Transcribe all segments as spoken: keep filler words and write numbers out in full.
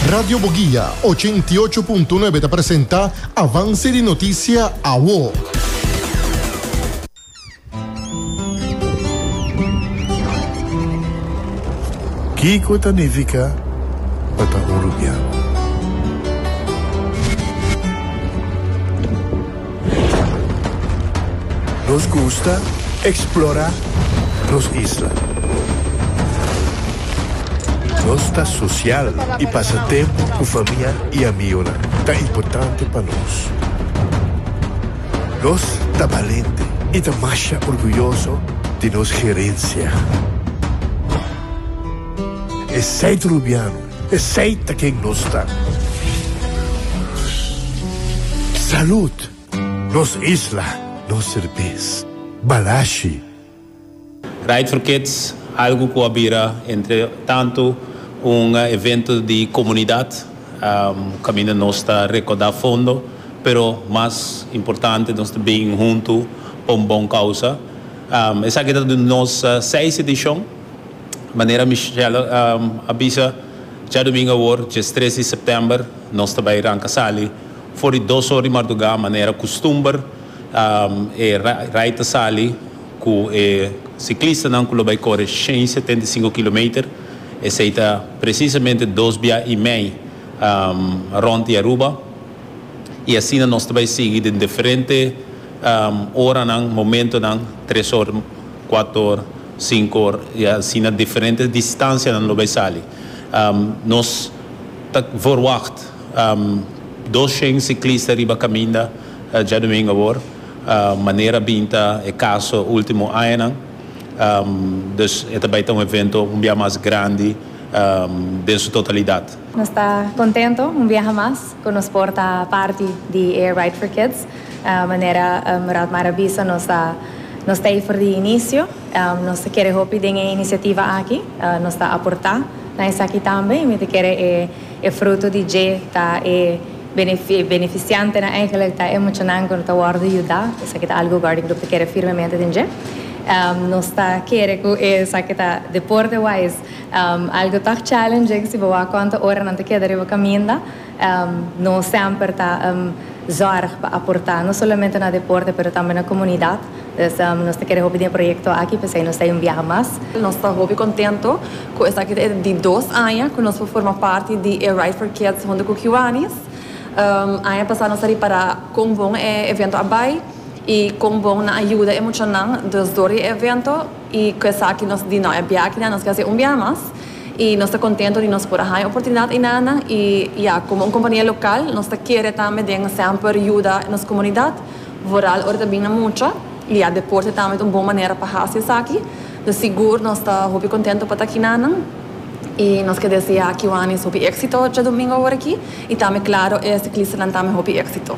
Radio Boguía ochenta y ocho punto nueve te presenta Avance de Noticia A W O. Kiko significa para uruguaiano. Nos gusta explorar las islas. Nuestra social y pasatiempo con familia y amigos tan importante para nos. Nos está valiente y está más orgulloso de nuestra gerencia. Es ser uruguaiano, es ser quien nos está. Salud, nos isla, nos cerveza, balashi. Ride for Kids, algo que habira entre tanto um evento de comunidade, um, caminho nós está recordar fundo, pero mais importante nós também junto para uma boa causa. Um, essa aqui é a nossa sexta edição, maneira Michelle um, avisa já domingo agora, dia treze de setembro, nós também arranca sali, fora duas horas de madrugada, maneira costume, um, é raita sali, que é ciclista não que vai correr cento e setenta e cinco quilômetros. Esse está precisamente dois dias e meio um, rond de Aruba. E assim nós também seguimos em diferentes um, horas, momentos, três horas, quatro horas, cinco horas, e assim na diferentes distâncias no vai sair. Um, nós verwacht um, duzentos ciclistas riba caminho uh, já domingo agora. Uh, maneira binta é caso último ano. Um, dus é também um evento um dia mais grande um, de sua totalidade. Nós está contento um dia mais que nos porta parte de Air Ride for Kids. Uh, maneira um, Rad Marabisa nós está nós está aí por de início. Um, nós quer hope de iniciativa aqui. Uh, nós está a aportar nessa aqui também. Me quer é é fruto de J tá é beneficiante na eigenlijk tá emocionante quando tá guarda ajudar. Isso aqui tá algo guarda grupo quer firmemente de J. Um, nós está querendo essa que está deporte wise um, algo tão challenging se boa quanto hora não te queda riba caminho um, nós sempre está um, zorg para aportar não somente na deporte mas também na comunidade. Então um, nós te queremos pedir um projeto aqui para nós ter um viagem mais. Nós estamos muito contentes com essa aqui de dois anos que nós formamos parte de Air Ride for Kids junto com Kiwanis. Um, ano passado nós saímos para com bom evento abai e com bom na ajuda emocional dos dois eventos e que essa aqui nós de nós viagem nós quer fazer um viagem mais e nós estamos contentes de nós por a oportunidade inana e já como uma companhia local nós queremos também de sempre ajuda nas comunidade voral ora também na muita e a deporte também uma boa maneira para fazer isso aqui de seguro nós estamos muito contentes para estar aqui nana e nós queremos dizer que o ano é sobre êxito já domingo agora aqui e também claro é ciclista também sobre êxito.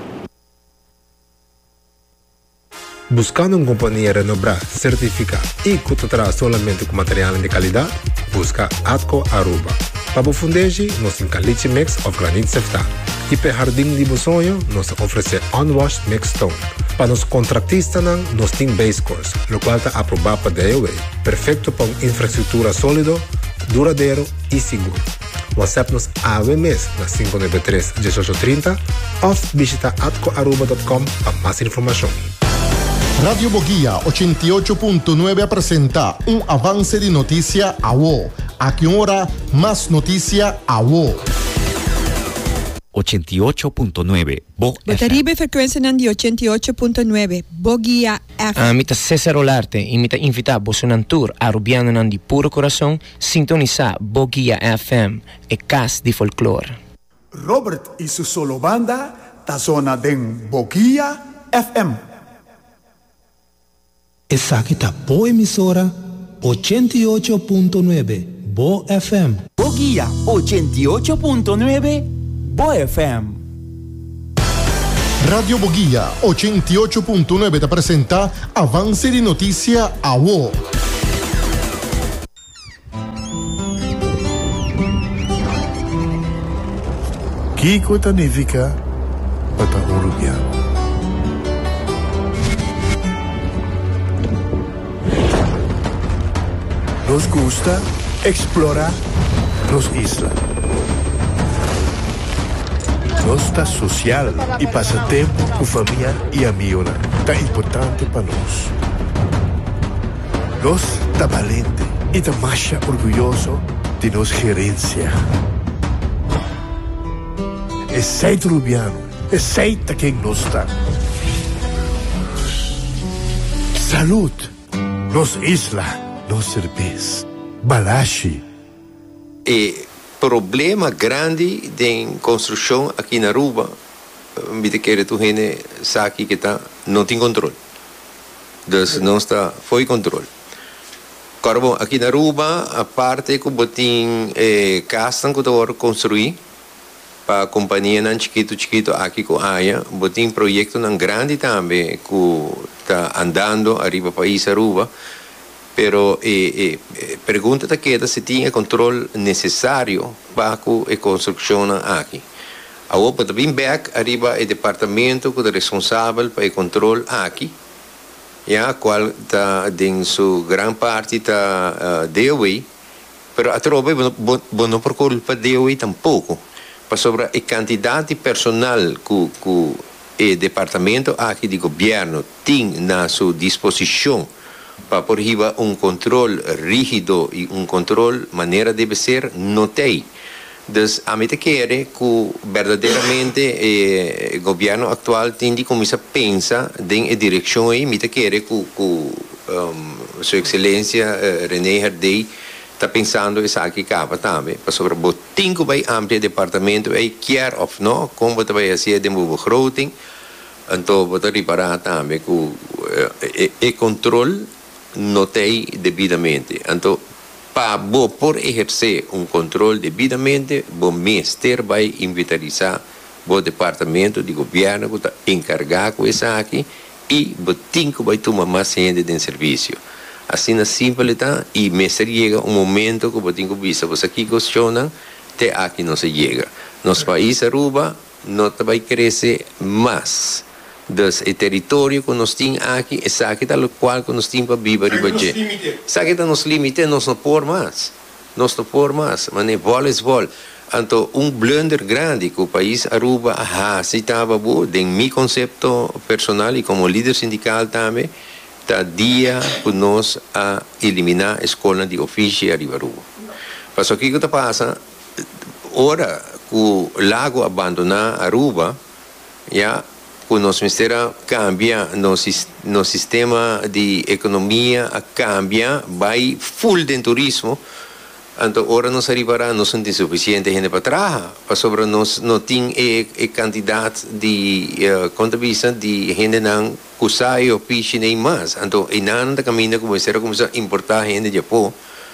Buscando uma companhia renombrada, certificada e que te traz somente com material de qualidade, busca Atco Aruba. Para o fundejo, nós temos caliche mix of granite sefta. E para o jardim de meu sonho, nós oferecemos unwashed mixed stone. Para os contratistas, nós temos base course, o qual está aprovado para D O A. Perfeito para uma infraestrutura sólida, duradouro e seguro. WhatsApp-nos A W M S na cinco nove três, um oito três zero ou visita atco aruba ponto com para mais informação. Radio Boguía ochenta y ocho punto nueve presenta un avance de noticia A W O. ¿A qué hora más noticia A W O? ochenta y ocho punto nueve Bo Bataribe frequenza di ochenta y ocho punto nueve Boguía F M. Uh, mita César Olarte e mita invita Bosunantur a Rubiano nan di puro corazón sintonizar Boguía F M e cas di folklore. Robert y su solo banda ta zona den Boguía F M. Essa aqui tá boa emissora ochenta y ocho punto nueve Bo F M. Boguía ochenta y ocho punto nueve Bo F M. Radio Boguía ochenta y ocho punto nueve te presenta Avance de Noticia A W O. Kiko significa para uruguaiano. Nos gusta explorar las islas. Nossa social e passatempo com família e amigos tá importante para nós. Nós tá valente e tá mais orgulhoso de nossa gerência. É seito rubiano, é seita quem nós está. Salud, nos isla, nos cerveza, balashi. E problema grande de construção aqui na Aruba, me de que tu gente sabe que tá não tem controle. Então não está foi controle. Agora, aqui na Aruba, a parte que botin eh, casa que eu construir para a companhia não chiquito chiquito aqui com a Aya, botin projeto não grande também que está andando arriba país Aruba. Pero eh, eh, pergunta ta queda se tinha controle necessário para a construção aqui. A outra também back arriba o departamento que é responsável para o controle aqui, a qual está em sua grande parte está uh, D O I, pero a tropa não por culpa D O I tampouco, para sobre a quantidade de personal que, que o departamento aqui de governo tem na sua disposição para por riba um controle rígido e um controle maneira deve ser não tem. Então, a mim quer que verdadeiramente eh, o governo atual tem de começar a pensar em direção aí, me quer que, que um, Sua Excelência uh, René Herdey está pensando isso aqui capa também, para sobre o cinco vai amplo departamento aí care of não, como vai ser de uma begroting, então vou reparar também que o uh, controle não tem devidamente, então para por exercer um controle devidamente, o ministério vai inventarizar o departamento de governo que está encarregado com isso aqui e o cinco vai tomar mais gente de serviço. Assim na simples tá e me chega um momento que o cinco visa você aqui questiona até aqui não se chega. Nosso país Aruba não vai crescer mais. Dus o território que nós temos aqui, é aqui tal qual que nós temos para viver e bater. Sabe que nos limite, nós não por mais. Nós não por mais, mas nem vol é vol. Então, um blunder grande que o país Aruba ha, se estava bom, de meu conceito personal e como líder sindical também, está dia que nós a eliminar a escola de ofício Arriba Aruba. Mas o que está passando? Ora que o lago abandonar Aruba, já o nosso ministério cambia, nosso, nosso sistema de economia cambia, vai full de turismo, então agora nós arribará, nós não temos suficiente gente para trabalhar, para sobre nós não tem a quantidade de uh, contabilização de gente não que sai ou piche nem mais, então e não da caminho que o ministério começa a importar gente de Japão,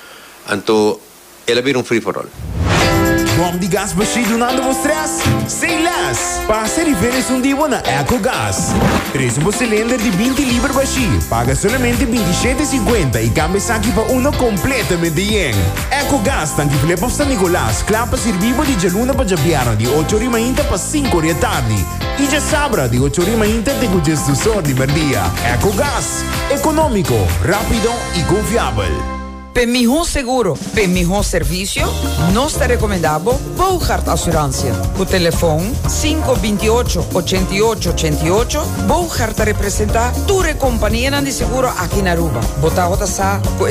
então ela vira um free for all. Bom de gás baixo nada vostras? Sem las! Passa diferença um dia na EcoGás. Traz um cilindro de vinte libras baixo. Paga somente vinte e sete e cinquenta e cambia aqui para um completamente yen. EcoGás tanque filé para San Nicolás. Clapa servivo de Jaluna para Japiano de oito horas ainda para cinco horas tarde. E já sabra de oito horas ainda tem o gestor de merdia. EcoGás. Econômico, rápido e confiável. Para melhor seguro, para melhor serviço, nós te recomendamos Bouchard Assurância. O telefone cinco dois oito, oito oito oito oito. Bouchard representa toda a companhia de seguro aqui na Aruba. Bota outra sa com